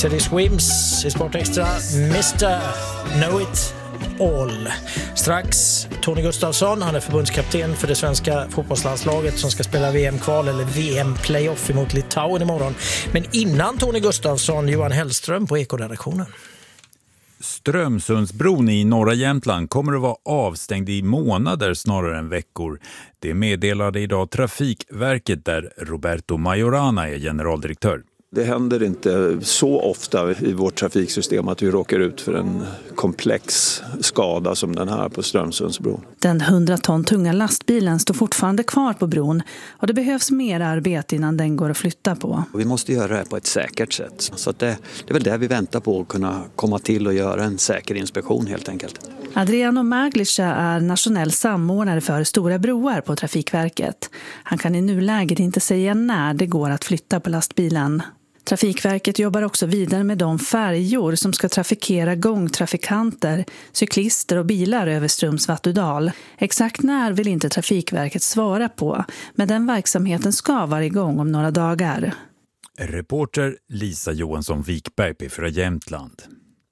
Teddy Swims i Sport Extra, Mr. Know It All. Strax Tony Gustafsson, han är förbundskapten för det svenska fotbollslandslaget som ska spela VM-kval eller VM-playoff emot Litauen imorgon. Men innan Tony Gustafsson, Johan Hellström på Ekoredaktionen. Strömsundsbron i norra Jämtland kommer att vara avstängd i månader snarare än veckor. Det meddelade idag Trafikverket där Roberto Majorana är generaldirektör. Det händer inte så ofta i vårt trafiksystem att vi råkar ut för en komplex skada som den här på Strömsundsbron. Den 100 ton tunga lastbilen står fortfarande kvar på bron och det behövs mer arbete innan den går att flytta på. Vi måste göra det på ett säkert sätt. Så att det är väl det vi väntar på, att kunna komma till och göra en säker inspektion helt enkelt. Adriano Maglica är nationell samordnare för stora broar på Trafikverket. Han kan i nuläget inte säga när det går att flytta på lastbilen. Trafikverket jobbar också vidare med de färjor som ska trafikera gångtrafikanter, cyklister och bilar över Strömsvattudal. Exakt när vill inte Trafikverket svara på, men den verksamheten ska vara igång om några dagar. Reporter Lisa Johansson-Wikberg för Jämtland.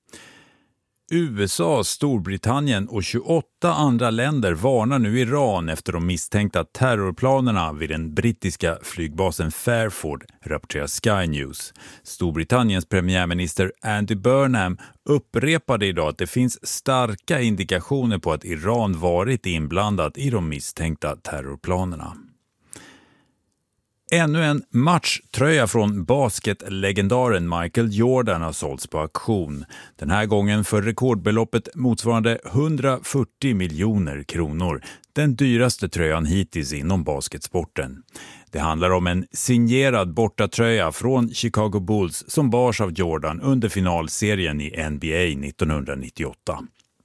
USA, Storbritannien och 28 andra länder varnar nu Iran efter de misstänkta terrorplanerna vid den brittiska flygbasen Fairford, rapporterar Sky News. Storbritanniens premiärminister Andy Burnham upprepade idag att det finns starka indikationer på att Iran varit inblandat i de misstänkta terrorplanerna. Ännu en matchtröja från basketlegendaren Michael Jordan har sålts på auktion. Den här gången för rekordbeloppet motsvarande 140 miljoner kronor. Den dyraste tröjan hittills inom basketsporten. Det handlar om en signerad bortatröja från Chicago Bulls som bars av Jordan under finalserien i NBA 1998.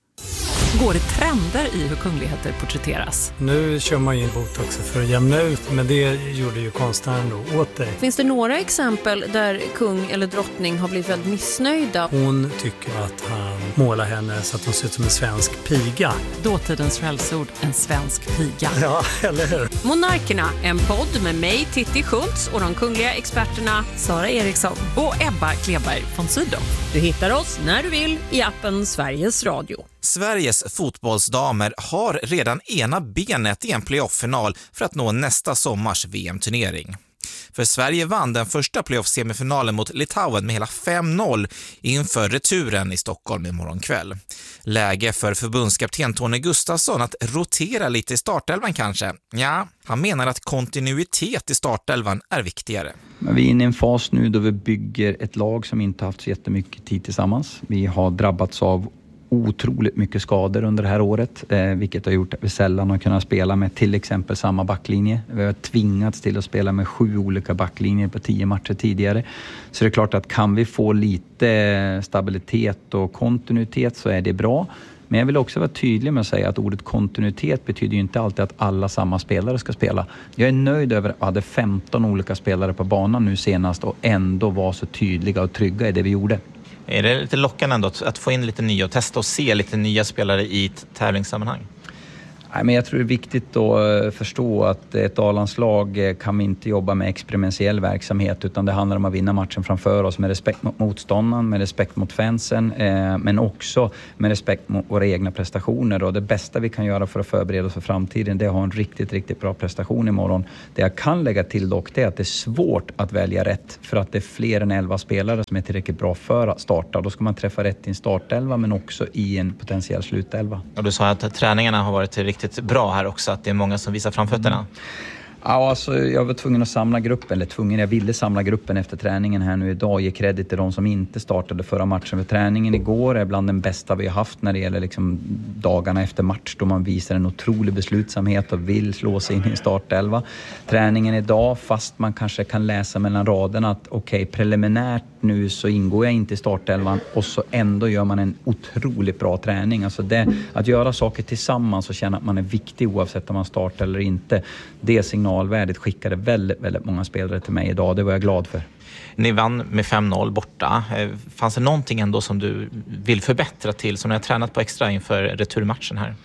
Går det trender i hur kungligheter porträtteras? Nu kör man ju in botox för att jämna ut, men det gjorde ju konstnären då åt dig. Finns det några exempel där kung eller drottning har blivit väldigt missnöjda? Hon tycker att han målar henne så att hon ser ut som en svensk piga. Dåtidens skällsord, en svensk piga. Ja, eller hur? Monarkerna, en podd med mig, Titti Schultz, och de kungliga experterna Sara Eriksson och Ebba Kleberg von Sydow. Du hittar oss när du vill i appen Sveriges Radio. Sveriges fotbollsdamer har redan ena benet i en playoff-final för att nå nästa sommars VM-turnering. För Sverige vann den första playoff-semifinalen mot Litauen med hela 5-0 inför returen i Stockholm imorgon kväll. Läge för förbundskapten Tony Gustafsson att rotera lite i startelvan kanske? Ja, han menar att kontinuitet i startelvan är viktigare. Men vi är inne i en fas nu då vi bygger ett lag som inte haft så jättemycket tid tillsammans. Vi har drabbats av otroligt mycket skador under det här året, vilket har gjort att vi sällan har kunnat spela med till exempel samma backlinje. Vi har tvingats till att spela med 7 olika backlinjer på 10 matcher tidigare. Så det är klart att kan vi få lite stabilitet och kontinuitet så är det bra. Men jag vill också vara tydlig med att säga att ordet kontinuitet betyder ju inte alltid att alla samma spelare ska spela. Jag är nöjd över att vi hade 15 olika spelare på banan nu senast och ändå var så tydliga och trygga i det vi gjorde. Är det lite lockande ändå att få in lite nya och testa och se lite nya spelare i tävlingssammanhang? Nej, men jag tror det är viktigt att förstå att ett A-landslag kan vi inte jobba med experimentell verksamhet, utan det handlar om att vinna matchen framför oss med respekt mot motståndaren, med respekt mot fansen, men också med respekt mot våra egna prestationer. Och det bästa vi kan göra för att förbereda oss för framtiden, det är att ha en riktigt, riktigt bra prestation imorgon. Det jag kan lägga till dock, det är att det är svårt att välja rätt, för att det är fler än 11 spelare som är tillräckligt bra för att starta. Då ska man träffa rätt i en startelva, men också i en potentiell slutelva. Och du sa att träningarna har varit riktigt bra här också, att det är många som visar framfötterna. Ja, alltså jag var tvungen att samla gruppen, jag ville samla gruppen efter träningen här nu idag. Ge credit till de som inte startade förra matchen. För träningen igår är bland den bästa vi har haft när det gäller liksom dagarna efter match, då man visar en otrolig beslutsamhet och vill slå sig in i startelva. Träningen idag, fast man kanske kan läsa mellan raderna att okej, preliminärt nu så ingår jag inte i startelvan, och så ändå gör man en otroligt bra träning. Alltså det, att göra saker tillsammans och känna att man är viktig oavsett om man startar eller inte, det signalvärdet skickade väldigt, väldigt många spelare till mig idag. Det var jag glad för. Ni vann med 5-0 borta. Fanns det någonting ändå som du vill förbättra till, som ni har tränat på extra inför returmatchen här?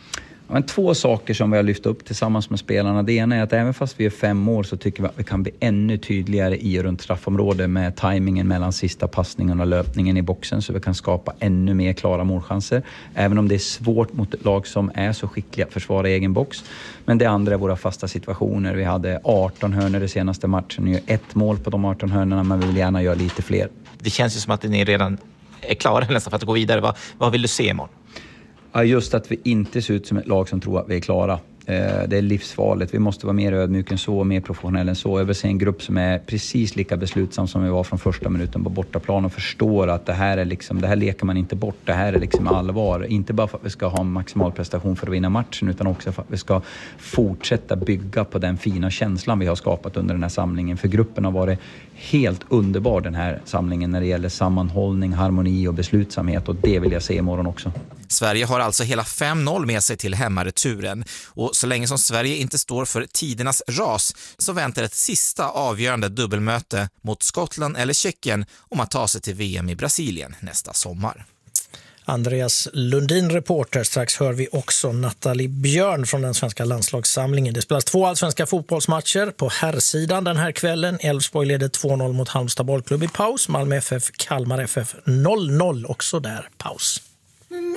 Men 2 saker som vi har lyft upp tillsammans med spelarna. Det ena är att även fast vi är 5 år så tycker vi att vi kan bli ännu tydligare i och runt straffområdet med tajmingen mellan sista passningen och löpningen i boxen, så vi kan skapa ännu mer klara målchanser. Även om det är svårt mot ett lag som är så skickliga att försvara egen box. Men det andra är våra fasta situationer. Vi hade 18 hörnor i senaste matchen. Nu är 1 mål på de 18 hörnorna, men vi vill gärna göra lite fler. Det känns ju som att ni redan är klara nästan för att gå vidare. Vad vill du se imorgon? Ja, just att vi inte ser ut som ett lag som tror att vi är klara. Det är livsfarligt. Vi måste vara mer ödmjuka än så, mer professionella än så. Jag vill se en grupp som är precis lika beslutsam som vi var från första minuten på bortaplan och förstår att det här leker man inte bort. Det här är liksom allvar. Inte bara för att vi ska ha en maximal prestation för att vinna matchen, utan också för att vi ska fortsätta bygga på den fina känslan vi har skapat under den här samlingen. För gruppen har varit helt underbar den här samlingen när det gäller sammanhållning, harmoni och beslutsamhet, och det vill jag se imorgon också. Sverige har alltså hela 5-0 med sig till hemmareturen, och så länge som Sverige inte står för tidernas ras så väntar ett sista avgörande dubbelmöte mot Skottland eller Tjeckien om att ta sig till VM i Brasilien nästa sommar. Andreas Lundin, reporter. Strax hör vi också Nathalie Björn från den svenska landslagssamlingen. Det spelas 2 allsvenska fotbollsmatcher på herrsidan den här kvällen. Elfsborg leder 2-0 mot Halmstad bollklubb i paus. Malmö FF, Kalmar FF 0-0 också där paus.